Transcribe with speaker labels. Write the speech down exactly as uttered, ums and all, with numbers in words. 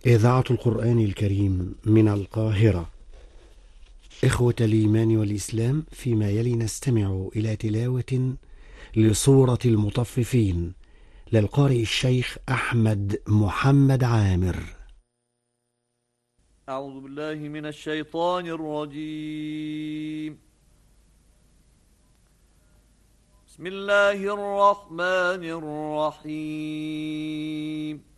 Speaker 1: إذاعة القرآن الكريم من القاهرة. إخوة الإيمان والإسلام، فيما يلي نستمع إلى تلاوة لسورة المطففين للقارئ الشيخ أحمد محمد عامر.
Speaker 2: أعوذ بالله من الشيطان الرجيم. بسم الله الرحمن الرحيم.